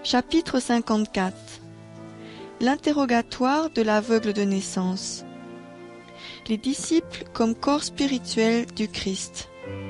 Chapitre 54. L'interrogatoire de l'aveugle de naissance. Les disciples comme corps spirituel du Christ.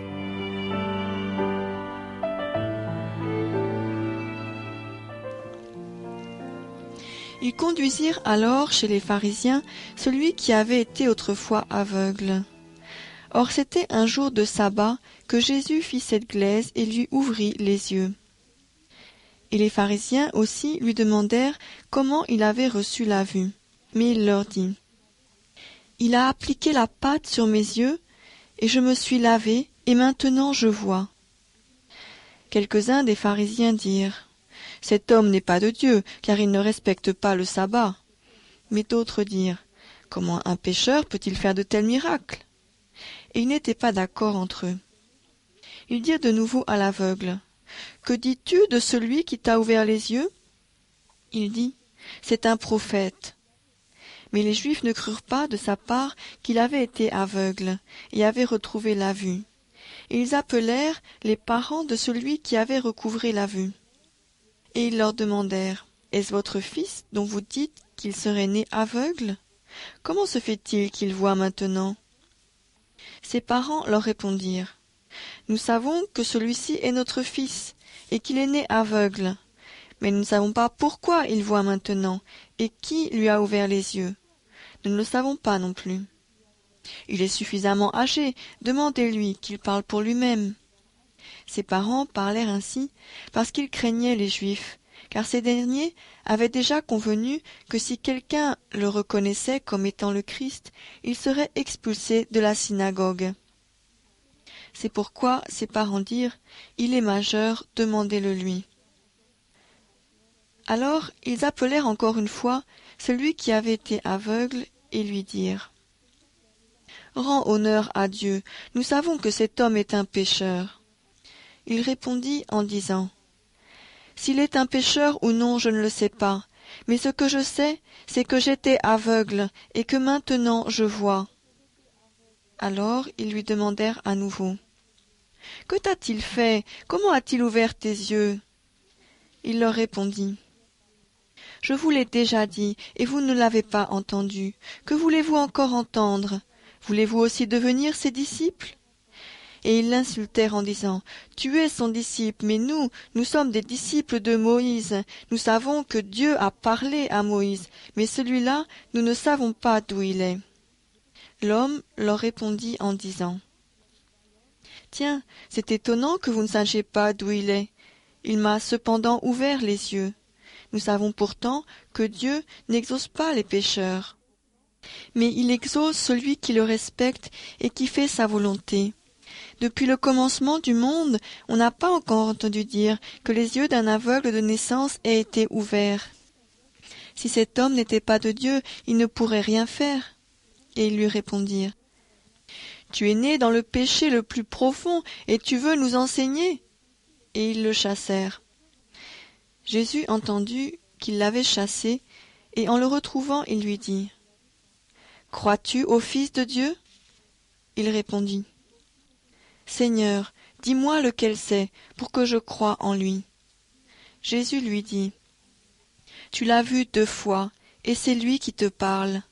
Ils conduisirent alors chez les pharisiens celui qui avait été autrefois aveugle. Or c'était un jour de sabbat que Jésus fit cette glaise et lui ouvrit les yeux. Et les pharisiens aussi lui demandèrent comment il avait reçu la vue. Mais il leur dit : Il a appliqué la pâte sur mes yeux, et je me suis lavé, et maintenant je vois. Quelques-uns des pharisiens dirent : Cet homme n'est pas de Dieu, car il ne respecte pas le sabbat. Mais d'autres dirent : Comment un pécheur peut-il faire de tels miracles ? Et ils n'étaient pas d'accord entre eux. Ils dirent de nouveau à l'aveugle : Que dis-tu de celui qui t'a ouvert les yeux ? Il dit : C'est un prophète. Mais les Juifs ne crurent pas de sa part qu'il avait été aveugle et avait retrouvé la vue. Et ils appelèrent les parents de celui qui avait recouvré la vue. Et ils leur demandèrent : Est-ce votre fils dont vous dites qu'il serait né aveugle ? Comment se fait-il qu'il voit maintenant ? Ses parents leur répondirent : Nous savons que celui-ci est notre fils et qu'il est né aveugle, mais nous ne savons pas pourquoi il voit maintenant et qui lui a ouvert les yeux. Nous ne le savons pas non plus. Il est suffisamment âgé, demandez-lui qu'il parle pour lui-même. Ses parents parlèrent ainsi parce qu'ils craignaient les Juifs, car ces derniers avaient déjà convenu que si quelqu'un le reconnaissait comme étant le Christ, il serait expulsé de la synagogue. C'est pourquoi ses parents dirent : Il est majeur, demandez-le lui. Alors ils appelèrent encore une fois celui qui avait été aveugle et lui dirent : Rends honneur à Dieu, nous savons que cet homme est un pécheur. Il répondit en disant : S'il est un pécheur ou non, je ne le sais pas, mais ce que je sais, c'est que j'étais aveugle et que maintenant je vois. Alors ils lui demandèrent à nouveau : Que t'a-t-il fait ? Comment a-t-il ouvert tes yeux ? Il leur répondit : Je vous l'ai déjà dit, et vous ne l'avez pas entendu. Que voulez-vous encore entendre ? Voulez-vous aussi devenir ses disciples ? Et ils l'insultèrent en disant : Tu es son disciple, mais nous sommes des disciples de Moïse. Nous savons que Dieu a parlé à Moïse, mais celui-là, nous ne savons pas d'où il est. L'homme leur répondit en disant : Tiens, c'est étonnant que vous ne sachiez pas d'où il est. Il m'a cependant ouvert les yeux. Nous savons pourtant que Dieu n'exauce pas les pécheurs. Mais il exauce celui qui le respecte et qui fait sa volonté. Depuis le commencement du monde, on n'a pas encore entendu dire que les yeux d'un aveugle de naissance aient été ouverts. Si cet homme n'était pas de Dieu, il ne pourrait rien faire. Et ils lui répondirent : Tu es né dans le péché le plus profond, et tu veux nous enseigner ? Et ils le chassèrent. Jésus entendit qu'ils l'avaient chassé, et en le retrouvant, il lui dit : Crois-tu au Fils de Dieu ? Il répondit : Seigneur, dis-moi lequel c'est, pour que je croie en lui. Jésus lui dit : Tu l'as vu 2 fois, et c'est lui qui te parle.